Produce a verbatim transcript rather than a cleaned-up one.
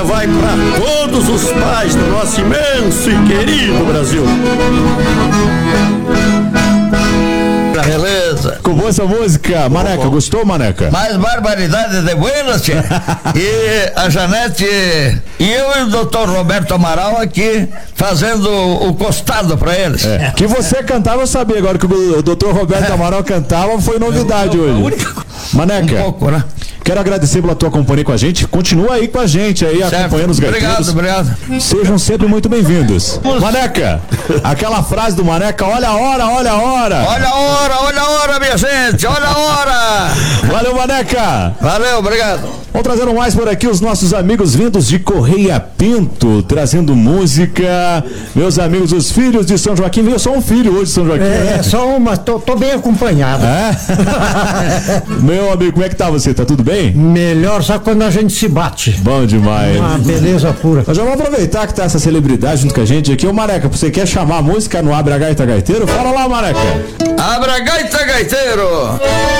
vai para todos os pais do nosso imenso e querido Brasil. Beleza. Com boa essa música, Maneca, bom, bom. Gostou, Maneca? Mais barbaridade de buenas, tia. E a Janete e eu e o doutor Roberto Amaral aqui fazendo o costado pra eles. É. Que você cantava, eu sabia, agora que o doutor Roberto Amaral cantava, foi novidade hoje. Maneca, um pouco, né? Quero agradecer pela tua companhia com a gente. Continua aí com a gente aí, certo, acompanhando os gaiteiros. Obrigado, obrigado. Sejam sempre muito bem-vindos. Maneca, aquela frase do Maneca, olha a hora, olha a hora. Olha a hora, olha a hora, minha gente, olha a hora. Valeu, Maneca. Valeu, obrigado. Vamos trazendo mais por aqui os nossos amigos vindos de Correia Pinto, trazendo música. Meus amigos, os filhos de São Joaquim. Veio só um filho hoje de São Joaquim. É, né? só uma, tô, tô bem acompanhado. É? Meu amigo, como é que tá você? Tá tudo bem? Melhor só quando a gente se bate. Bom demais. Uma beleza pura. Nós já vamos aproveitar que tá essa celebridade junto com a gente aqui. Ô Maneca, você quer chamar a música no Abra Gaita Gaiteiro? Fala lá, Maneca. Abra Gaita Gaiteiro.